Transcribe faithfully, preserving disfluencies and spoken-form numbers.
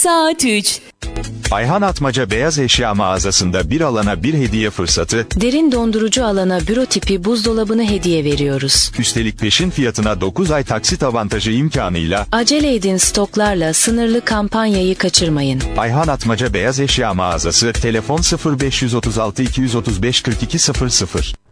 Saat üç. Ayhan Atmaca Beyaz Eşya mağazasında bir alana bir hediye fırsatı, Derin dondurucu alana büro tipi buzdolabını hediye veriyoruz. üstelik peşin fiyatına dokuz ay taksit avantajı imkanıyla. Acele edin, stoklarla sınırlı kampanyayı kaçırmayın. Ayhan Atmaca Beyaz Eşya mağazası, telefon sıfır beş otuz altı iki yüz otuz beş kırk iki sıfır sıfır.